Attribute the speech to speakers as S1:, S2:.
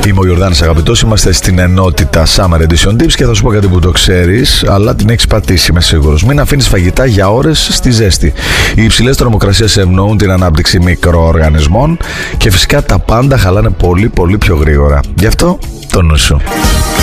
S1: Είμαι ο Ιορδάνης Αγαπητός, είμαστε στην ενότητα Summer Edition Tips και θα σου πω κάτι που το ξέρεις, αλλά την έχεις πατήσει, είμαι σίγουρος. Μην αφήνεις φαγητά για ώρες στη ζέστη. Οι υψηλές θερμοκρασίες ευνοούν την ανάπτυξη μικροοργανισμών και φυσικά τα πάντα χαλάνε πολύ πιο γρήγορα. Γι' αυτό το νου σου.